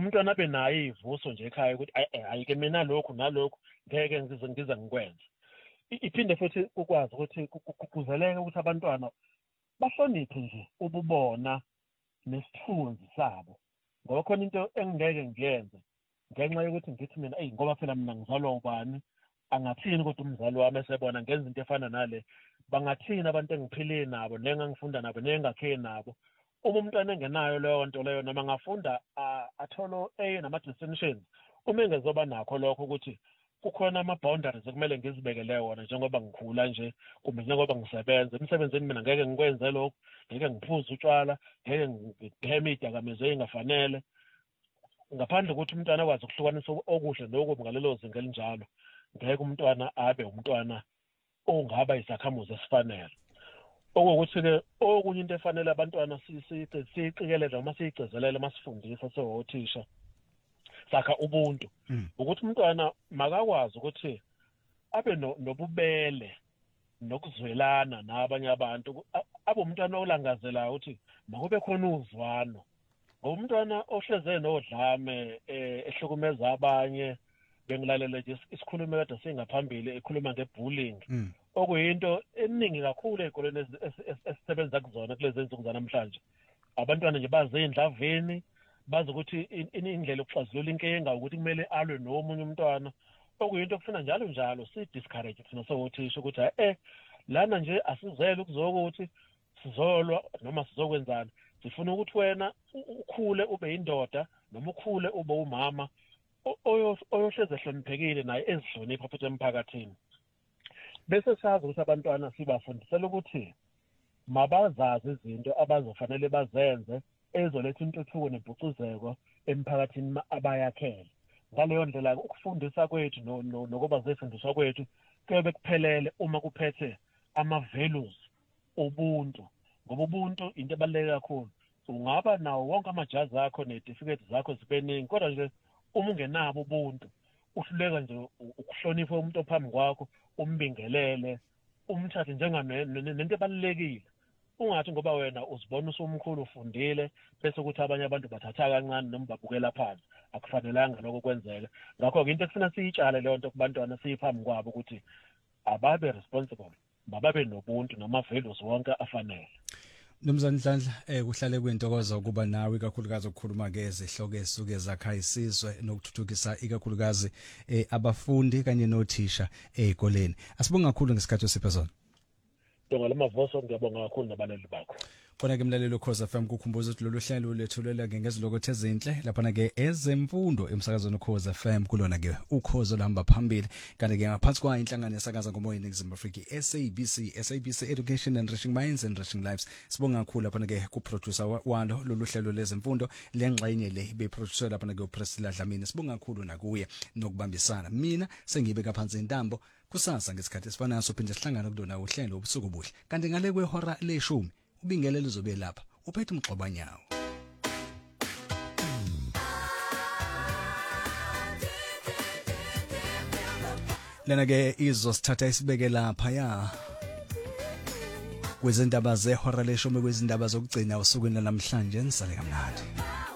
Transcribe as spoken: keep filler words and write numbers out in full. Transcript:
umntwana abe nayo ivuso nje ekhaya ukuthi ayike mina lokhu nalokhu ngeke ngize ngize ngikwenze. Iphinde futhi ukwazi ukuthi kukuzeleke ukuthi abantwana bahloniphe nje ububona nesithunzi sabo. Ngoba khona into engeke ngiyenze ngenxa yokuthi ngithi mina ey ngoba phela mina ngizalwa ubani angathini kodwa umzali wami esebona ngenza into efana nale bangathini abantu engiphile nabo nengangifunda nabo nengakhe nabo. Uma umntwana engenayo leyo nto leyo noma ngafunda atholo A nama distinctions uma engezoba nakho lokho ukuthi kukhona ama-boundaries ekumele ngizibekele wona njengoba ngikhula nje kumbe njengoba ngisebenza emsebenzini mina ngeke ngikwenze lokho ngeke ngiphuze utshwala ngeke ngibheme idakamizwe engafanele ngaphandle ukuthi umntwana akwazi ukuhlukanisa okuhle nokubi ngalelo zinga elinjalo ngeke umntwana abe umntwana ongaba isakhamuzi esifanele. Okuwukuthi-ke okunye into efanele abantwana siyiqikelele noma siyigcizelele masifundisa sewothisha sakha ubuntu ukuthi umntwana makakwazi ukuthi abe nobubele nokuzwelana nabanye abantu abe umntwana olangazelayo ukuthi makube khona uzwano. Ngoba umntwana ohleze nodlame ehlukumeza abanye bengilalele nje isikhulumo kade singaphambili ekhuluma ngebullying okuyinto eningi kakhulu ezikoleni esisebenza kuzona kulezi zinsuku zanamhlanje. Abantwana nje baze endlaveni bazi ukuthi indlela yokuxazulula inkinga ukuthi kumele alwe nomunye umntwana okuyinto okufuna njalo njalo si discourage thina sewothisha ukuthi eh lana nje asizele ukuzokuthi sizolwa noma sizokwenzana. Sifuna ukuthi wena ukhule ube indoda noma ukhule ube umama oyohleze ehloniphekile naye ezihlonipha futhi emphakathini. Bese sazi ukuthi abantwana sibafundisela ukuthi mabazazi izinto abazofanele bazenze ezoletha intuthuko nempucuzeko emphakathini abayakhele. Ngaleyo ndlela ukufundisa kwethu nokuba zefundiswa kwethu kuyobe kuphelele uma kuphethe ama-values obuntu. Ngoba ubuntu into ebaluleke kakhulu. Ungaba nawo wonke amajazi akho nezitifiketi zakho zibeningi kodwa nje uma ungenabo ubuntu uhluleka nje ukuhlonipha umuntu ophambi kwakho umbingelele umthathe njenganento ebalulekile. Ungathi ngoba wena uzibona usumkhulu ufundile bese ukuthi abanye abantu bathatha kancane noma babukela phansi akufanelanga lokho kwenzeka. Ngakho-ke into ekufuna siyitshale leyo nto kubantwana siyiphambi kwabo ukuthi ababe responsible bababe nobuntu nama-values wonke afanele. Nomzana Nhlanhla eh kuhlale kwentokozo kuba nawe ikakhulukazi ukukhuluma ke ezihloko esuke zakha isizwe nokuthuthukisa ikakhulukazi eh abafundi kanye nothisha ezikoleni. Asibonga kakhulu ngesikhathi osipha Donga lamavoso ngiyabonga kakhulu nabaleli bakho. Khona ke mlalelo Ukhozi F M kukhumbuza ukuthi lolu hlelo lethulela ngengezilokho ezinhle lapha ke ezemfundo emsakazweni Ukhozi F M kulona ke ukhozo lahamba phambili kanti ke ngaphansi kwa inhlangano yesakaza ngomoya eNingizimu Afrika S A B C S A B C Education Enriching Minds Enriching Lives. Sibonga kakhulu lapha ke ku producer walo lolu hlelo lezemfundo lengxenye le ibe producer lapha ke uPresila Dlamini. Sibonga kakhulu nakuye nokubambisana. Mina sengibeka phansi intambo kusasa ngesikhathi esifanayo sophinde sihlangana kulona uhlelo obusuku obuhle kanti ngale kwehora leshumi ubingelelo lizobe lapha uphethe umxobanyawo. Lena ke izosithatha isibeke lapha ya kwezindaba zehora leshumi kwezindaba zokugcina usukwini namhlanje nisale kamnandi.